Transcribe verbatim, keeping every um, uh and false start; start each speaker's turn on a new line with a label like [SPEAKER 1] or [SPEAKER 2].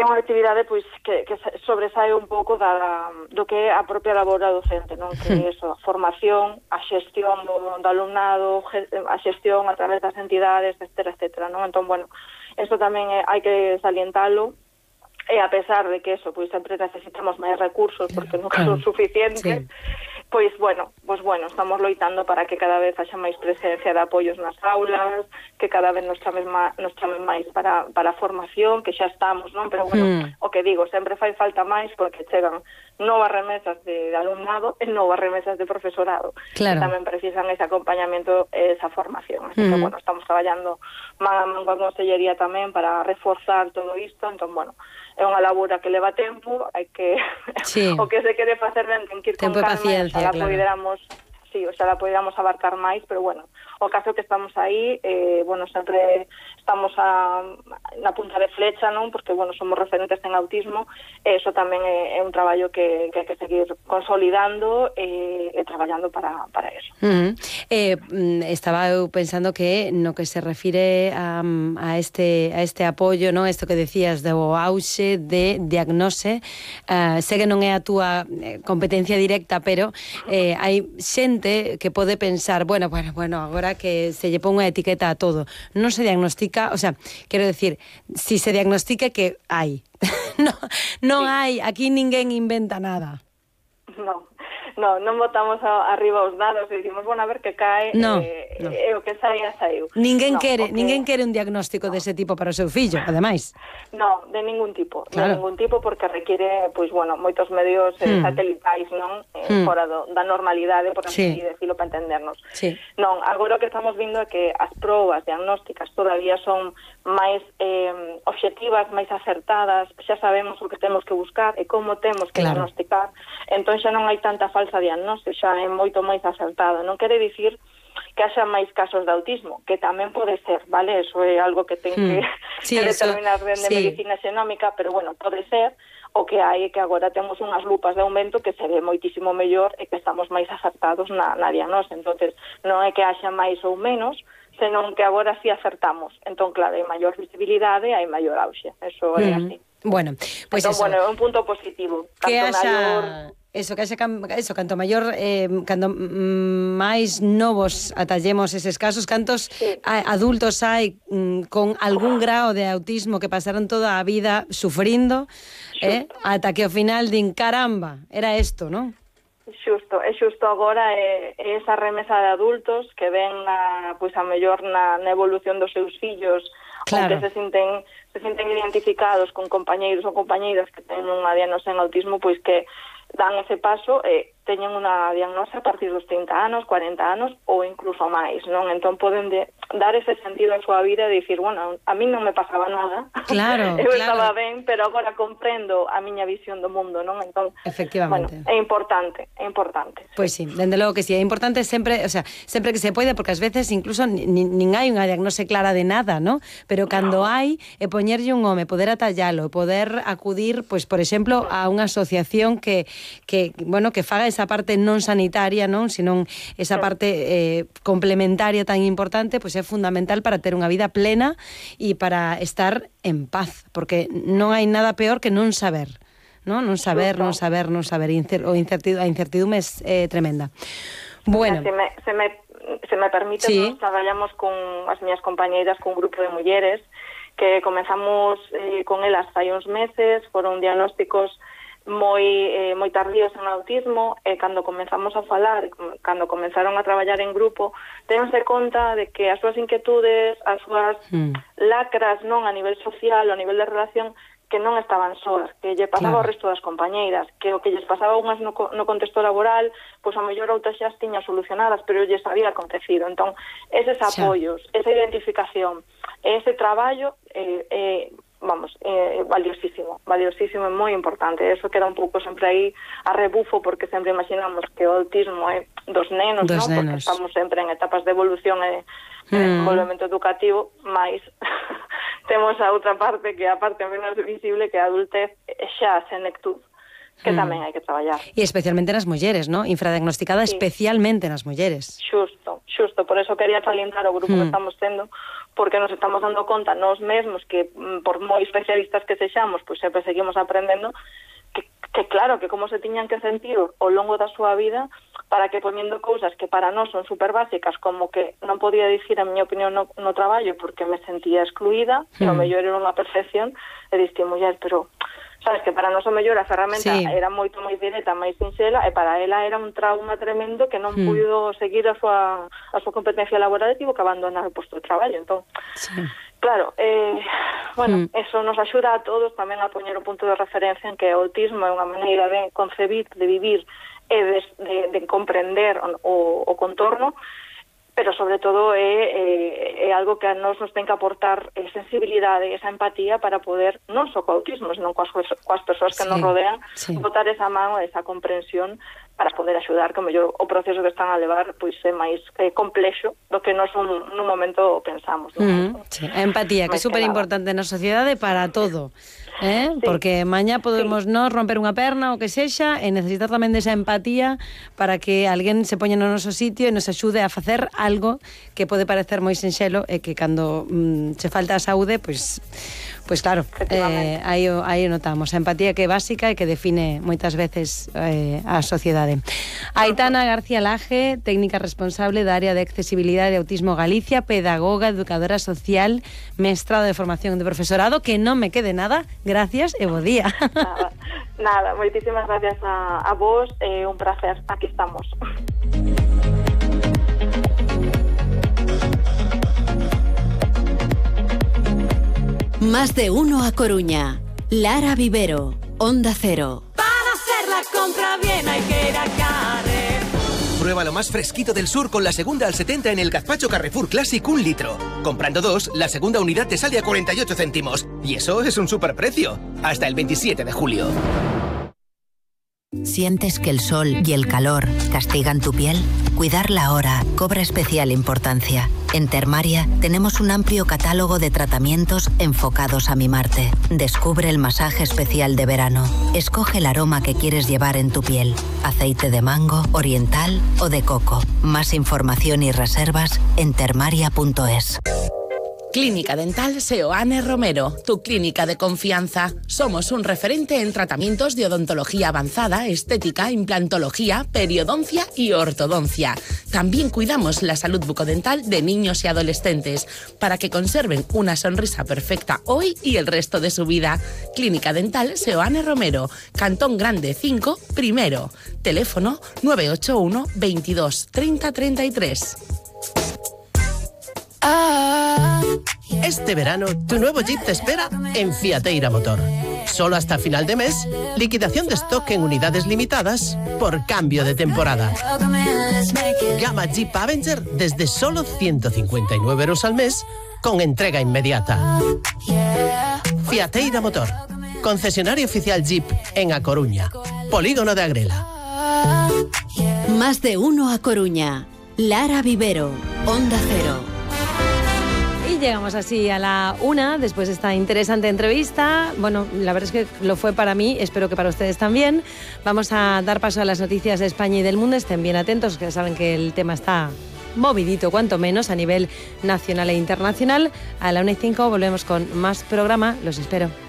[SPEAKER 1] unha actividade pois que, que sobresae un pouco da, do que é a propia labora docente, non? Que é eso, a formación, a xestión do, do alumnado, a xestión a través das entidades, etcétera, etcétera, non? Entón, bueno, eso tamén é, hai que salientalo, e a pesar de que eso, pois sempre necesitamos máis recursos porque nunca son suficientes, sí. Pois, bueno, pois, bueno, estamos loitando para que cada vez haxa máis presencia de apoios nas aulas, que cada vez nos chamen, má, nos chamen máis para, para a formación, que xa estamos, non? Pero, bueno, mm. o que digo, sempre fai falta máis porque chegan novas remesas de, de alumnado e novas remesas de profesorado. Claro. Que tamén precisan ese acompañamento e esa formación. Así mm. que, bueno, estamos traballando man a man coa Consellería tamén para reforzar todo isto. Entón, bueno, é unha labora que leva tempo, hai que sí. o que se quere facer ben ten que ir
[SPEAKER 2] tempo
[SPEAKER 1] con calma,
[SPEAKER 2] paciencia,
[SPEAKER 1] xa la
[SPEAKER 2] claro.
[SPEAKER 1] poderamos, sí, o xa la poderamos abarcar máis, pero bueno, o caso que estamos aí, eh, bueno, sempre estamos a, na punta de flecha, non? Porque, bueno, somos referentes en autismo, e eso tamén é, é un traballo que, que hai que seguir consolidando e, e traballando para, para eso.
[SPEAKER 2] Uh-huh. Eh, estaba eu pensando que no que se refire a, a, este, a este apoio, non? Isto que decías do auxe de diagnose, uh, sei que non é a túa competencia directa, pero eh, hai xente que pode pensar, bueno, bueno, bueno, agora que se lle pon unha etiqueta a todo, non se diagnostica, o sea, quero decir, si se diagnostica que hai, no, non hai, aquí ninguén inventa nada.
[SPEAKER 1] Non. No, non botamos a, arriba os dados e dicimos, bueno, a ver que cae,
[SPEAKER 2] no,
[SPEAKER 1] eh,
[SPEAKER 2] no.
[SPEAKER 1] e o que saia, saiu.
[SPEAKER 2] Ninguén
[SPEAKER 1] no,
[SPEAKER 2] quere,
[SPEAKER 1] que...
[SPEAKER 2] ninguén quere un diagnóstico no. dese tipo para o seu fillo, ademais.
[SPEAKER 1] No, de ningún tipo,
[SPEAKER 2] claro.
[SPEAKER 1] de ningún tipo, porque requiere, pois, bueno, moitos medios eh, hmm. satelitais, non? Eh, hmm. Fora do, da normalidade, por así sí. decirlo, para entendernos.
[SPEAKER 2] Sí.
[SPEAKER 1] Non, agora o que estamos vindo é que as probas diagnósticas todavía son máis eh, obxectivas, máis acertadas, xa sabemos o que temos que buscar e como temos que claro. diagnosticar, entón xa non hai tanta falsa diagnóstica, xa é moito máis acertada. Non quere dicir que haxa máis casos de autismo, que tamén pode ser, vale? Eso é algo que ten que, hmm. sí, que determinar ben de sí. medicina xenómica, pero bueno, pode ser. O que hai é que agora temos unhas lupas de aumento que se ve moitísimo mellor e que estamos máis acertados na, na diagnose. Entonces, non é que haxa máis ou menos, senón que agora sí acertamos. Entón, claro, hai maior visibilidade, hai maior auxe. Eso é mm. así.
[SPEAKER 2] Bueno, pois pues
[SPEAKER 1] entón,
[SPEAKER 2] eso.
[SPEAKER 1] bueno, é un punto positivo.
[SPEAKER 2] Que haxa... Maior... Eso, que haxa, eso, canto maior, eh, canto máis novos atallemos eses casos, cantos sí. adultos hai mm, con algún grao de autismo que pasaron toda a vida sufrindo, eh, ata que ao final din, caramba, era isto, non?
[SPEAKER 1] Xusto, é xusto agora é, é esa remesa de adultos que ven na, pois a mellor na, na evolución dos seus fillos, claro. que se sinten se sinten identificados con compañeiros ou compañeiras que teñen unha diagnose en autismo, pois que dan ese paso e teñen unha diagnose a partir dos trinta anos, cuarenta anos ou incluso máis, non? Entón poden de, dar ese sentido a súa vida e dicir, bueno, a mí non me pasaba nada.
[SPEAKER 2] Claro,
[SPEAKER 1] eu
[SPEAKER 2] claro.
[SPEAKER 1] estaba ben, pero agora comprendo a miña visión do mundo, non? Entón,
[SPEAKER 2] efectivamente.
[SPEAKER 1] Bueno, é importante, é importante.
[SPEAKER 2] Pois sí, dende logo que sí, é importante sempre, o sea, sempre que se pode, porque ás veces incluso nin, nin hai unha diagnose clara de nada, ¿no? Pero cando no. hai, é poñerlle un home, poder atallalo, poder acudir, pois, por exemplo, a unha asociación que que, bueno, que faga esa parte non sanitaria, non, senón esa parte eh, complementaria tan importante, pois é fundamental para ter unha vida plena e para estar en paz, porque non hai nada peor que non saber, non, non saber, non saber, non saber, Incer, o incertidu, a incertidume é eh, tremenda. Bueno,
[SPEAKER 1] se me, se me, se me permite, sí. Nos traballamos con as miñas compañeiras, con un grupo de mulleres que comenzamos eh, con elas fai uns meses, foron diagnósticos moi eh, moi tardíos en autismo e cando comenzamos a falar, cando comenzaron a traballar en grupo, tense conta de que as súas inquietudes, as súas mm. lacras, non, a nivel social, a nivel de relación, que non estaban soas, que lle pasaba claro. Ao resto das compañeiras, que o que lles pasaba unhas no, no contexto laboral, pois a mellor outras xa as tiña solucionadas, pero lles había acontecido. Entón, eses apoios, xa. Esa identificación, ese traballo, eh, eh, vamos, eh, valiosísimo, valiosísimo, é moi importante. Eso queda un pouco sempre aí a rebufo, porque sempre imaginamos que o autismo é dos nenos,
[SPEAKER 2] dos
[SPEAKER 1] ¿no?
[SPEAKER 2] nenos.
[SPEAKER 1] Porque estamos sempre en etapas de evolución e mm. en desenvolvemento educativo, mais temos a outra parte, que é a parte menos visible, que é a adultez, xa a senectud, que
[SPEAKER 2] mm.
[SPEAKER 1] tamén hai que traballar.
[SPEAKER 2] E especialmente nas mulleres, ¿no? Infradiagnosticada sí. especialmente nas mulleres.
[SPEAKER 1] Xusto, xusto, por eso quería salientar o grupo mm. que estamos tendo, porque nos estamos dando conta nós mesmos que, por moi especialistas que sexamos, pois sempre seguimos aprendendo, que, que claro, que como se tiñan que sentir ao longo da súa vida, para que poñendo cousas que para nós son super básicas, como que non podía dicir a miña opinión no, no traballo porque me sentía excluída, mm. que o mellor era unha percepción, e diste, muller, pero sabes que para nós o mellor a ferramenta sí. era moito moi directa, máis sinxela, e para ela era un trauma tremendo que non mm. puido seguir a súa, a súa competencia laboral e tivo que abandonar o posto de traballo. Entón, sí. claro, eh, bueno, mm. eso nos axuda a todos tamén a poñer o punto de referencia en que o autismo é unha maneira de concebir, de vivir e de, de, de comprender o, o contorno, pero sobre todo é, é, é algo que a nos nos ten que aportar eh, sensibilidade, esa empatía para poder, non só co autismo, senón coas, coas persoas que sí, nos rodean, sí. botar esa mano, esa comprensión para poder axudar, que mellor o proceso que están a levar pois é máis eh, complexo do que nós un, nun momento pensamos. ¿No?
[SPEAKER 2] Mm, sí. A empatía, que é super importante na sociedade para todo. Eh? Sí. Porque mañá podemos sí. nos romper unha perna ou que sexa e necesitar tamén desa empatía para que alguén se poña no noso sitio e nos axude a facer algo que pode parecer moi sinxelo e que cando mm, se falta a saúde, pois pois claro, eh, aí, o, aí o notamos. A empatía que é básica e que define moitas veces eh, a sociedade. Aitana García Laje, técnica responsable da área de accesibilidade e autismo Galicia, pedagoga, educadora social, mestrado de formación de profesorado, que non me quede nada. Gracias e bo día.
[SPEAKER 1] Nada, nada, moitísimas gracias a, a vos, é eh, un placer, aquí estamos.
[SPEAKER 3] Más de uno a Coruña. Lara Vivero, Onda Cero.
[SPEAKER 4] Para hacer la compra bien hay que ir a Carrefour.
[SPEAKER 5] Prueba lo más fresquito del sur con la segunda al setenta en el gazpacho Carrefour Classic un litro. Comprando dos, la segunda unidad te sale a cuarenta y ocho céntimos. Y eso es un superprecio. Hasta el veintisiete de julio.
[SPEAKER 3] ¿Sientes que el sol y el calor castigan tu piel? Cuidarla ahora cobra especial importancia. En Termaria tenemos un amplio catálogo de tratamientos enfocados a mimarte. Descubre el masaje especial de verano. Escoge el aroma que quieres llevar en tu piel. Aceite de mango, oriental o de coco. Más información y reservas en termaria punto es.
[SPEAKER 6] Clínica Dental Seoane Romero, tu clínica de confianza. Somos un referente en tratamientos de odontología avanzada, estética, implantología, periodoncia y ortodoncia. También cuidamos la salud bucodental de niños y adolescentes para que conserven una sonrisa perfecta hoy y el resto de su vida. Clínica Dental Seoane Romero, Cantón Grande cinco, primero. Teléfono nueve ocho uno, veintidós, treinta, treinta y tres.
[SPEAKER 7] Este verano, tu nuevo Jeep te espera en Fiateira Motor. Solo hasta final de mes, liquidación de stock en unidades limitadas por cambio de temporada. Gama Jeep Avenger desde solo ciento cincuenta y nueve euros al mes con entrega inmediata. Fiateira Motor, concesionario oficial Jeep en A Coruña, Polígono de Agrela.
[SPEAKER 3] Más de uno a Coruña. Lara Vivero, Onda Cero.
[SPEAKER 2] Y llegamos así a la una, después de esta interesante entrevista. Bueno, la verdad es que lo fue para mí, espero que para ustedes también. Vamos a dar paso a las noticias de España y del mundo. Estén bien atentos, que saben que el tema está movidito, cuanto menos, a nivel nacional e internacional. A la una y cinco volvemos con más programa. Los espero.